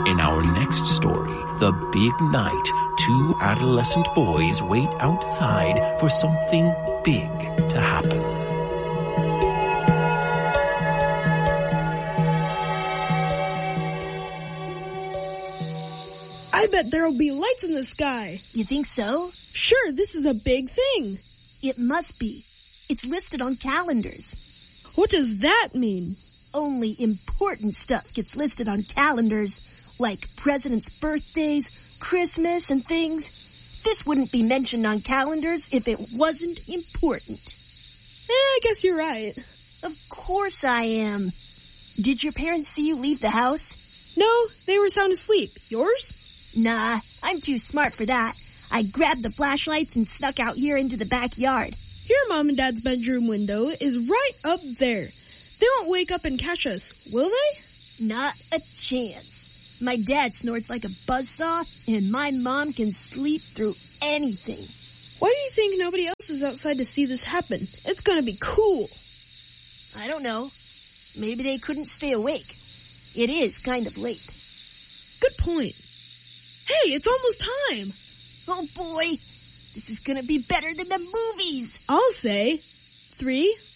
In our next story, The Big Night, two adolescent boys wait outside for something big to happen. I bet there'll be lights in the sky. You think so? Sure, this is a big thing. It must be. It's listed on calendars. What does that mean? Only important stuff gets listed on calendars, like presidents' birthdays, Christmas, and things. This wouldn't be mentioned on calendars if it wasn't important. I guess you're right. Of course I am. Did your parents see you leave the house? No, they were sound asleep. Yours? Nah, I'm too smart for that. I grabbed the flashlights and snuck out here into the backyard. Your mom and dad's bedroom window is right up there. They won't wake up and catch us, will they? Not a chance. My dad snorts like a buzzsaw, and my mom can sleep through anything. Why do you think nobody else is outside to see this happen? It's gonna be cool. I don't know. Maybe they couldn't stay awake. It is kind of late. Good point. Hey, it's almost time. Oh boy, this is gonna be better than the movies. I'll say 3,